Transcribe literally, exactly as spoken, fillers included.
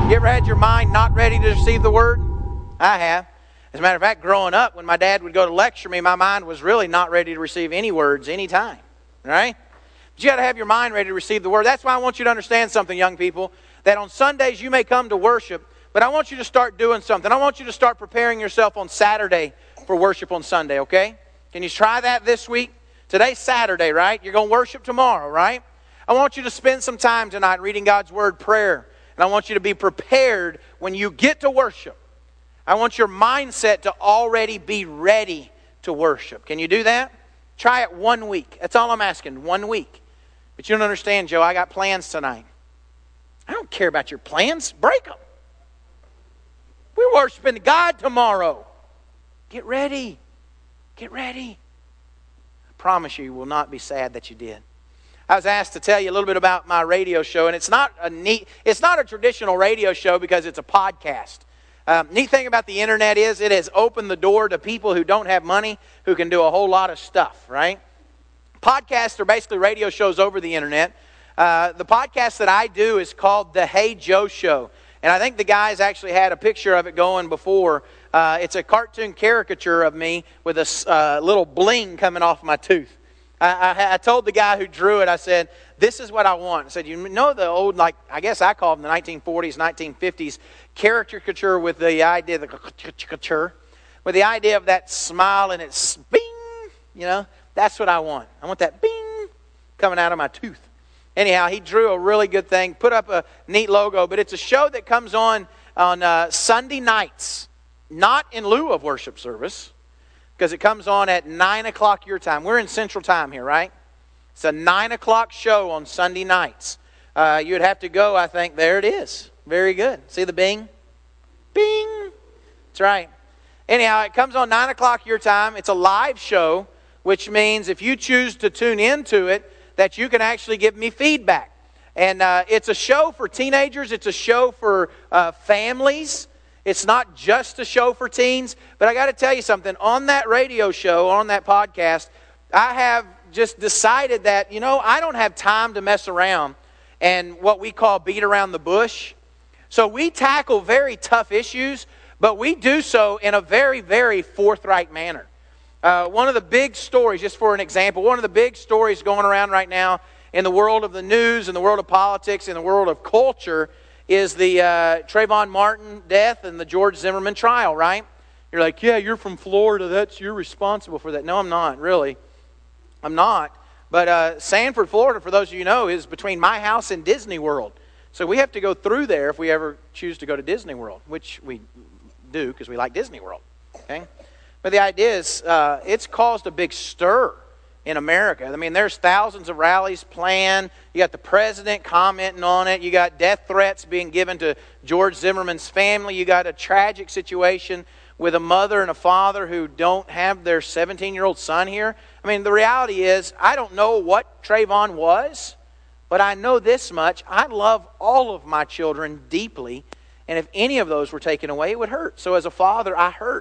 You ever had your mind not ready to receive the Word? I have. As a matter of fact, growing up, when my dad would go to lecture me, my mind was really not ready to receive any words any time. Right? But you got to have your mind ready to receive the Word. That's why I want you to understand something, young people, that on Sundays you may come to worship, but I want you to start doing something. I want you to start preparing yourself on Saturday for worship on Sunday, okay? Can you try that this week? Today's Saturday, right? You're going to worship tomorrow, right? I want you to spend some time tonight reading God's Word, prayer. And I want you to be prepared when you get to worship. I want your mindset to already be ready to worship. Can you do that? Try it one week. That's all I'm asking, one week. But you don't understand, Joe, I got plans tonight. I don't care about your plans. Break them. We're worshiping God tomorrow. Get ready. Get ready. I promise you, you will not be sad that you did. I was asked to tell you a little bit about my radio show, and it's not a neat, it's not a traditional radio show because it's a podcast. Um, neat thing about the internet is it has opened the door to people who don't have money who can do a whole lot of stuff, right? Podcasts are basically radio shows over the internet. Uh, the podcast that I do is called The Hey Joe Show. And I think the guys actually had a picture of it going before. Uh, it's a cartoon caricature of me with a uh, little bling coming off my tooth. I, I, I told the guy who drew it, I said, this is what I want. I said, you know the old, like, I guess I call them the nineteen forties, nineteen fifties caricature with the idea, the caricature, with the idea of that smile and it's bing, you know, that's what I want. I want that bing coming out of my tooth. Anyhow, he drew a really good thing, put up a neat logo, but it's a show that comes on on uh, Sunday nights, not in lieu of worship service, because it comes on at nine o'clock your time. We're in Central Time here, right? It's a nine o'clock show on Sunday nights. Uh, you'd have to go, I think. There it is. Very good. See the bing? Bing! That's right. Anyhow, it comes on nine o'clock your time. It's a live show, which means if you choose to tune into it, that you can actually give me feedback. And uh, it's a show for teenagers. It's a show for uh, families. It's not just a show for teens. But I got to tell you something. On that radio show, on that podcast, I have just decided that, you know, I don't have time to mess around and what we call beat around the bush. So we tackle very tough issues, but we do so in a very, very forthright manner. Uh, one of the big stories, just for an example, one of the big stories going around right now in the world of the news, in the world of politics, in the world of culture is the uh, Trayvon Martin death and the George Zimmerman trial, right? You're like, yeah, you're from Florida. That's you're responsible for that. No, I'm not, really. I'm not. But uh, Sanford, Florida, for those of you who know, is between my house and Disney World. So we have to go through there if we ever choose to go to Disney World, which we do because we like Disney World. Okay? But the idea is uh, it's caused a big stir in America. I mean, there's thousands of rallies planned. You got the president commenting on it. You got death threats being given to George Zimmerman's family. You got a tragic situation with a mother and a father who don't have their seventeen-year-old son here. I mean, the reality is, I don't know what Trayvon was, but I know this much. I love all of my children deeply, and if any of those were taken away, it would hurt. So as a father, I hurt.